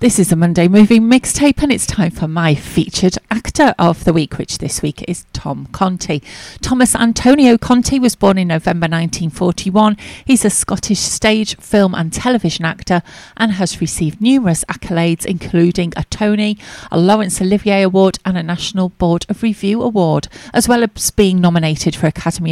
This is a Monday Movie Mixtape, and it's time for my featured actor of the week, which this week is Tom Conti. Thomas Antonio Conti was born in November 1941. He's a Scottish stage, film and television actor and has received numerous accolades, including a Tony, a Laurence Olivier Award and a National Board of Review Award, as well as being nominated for Academy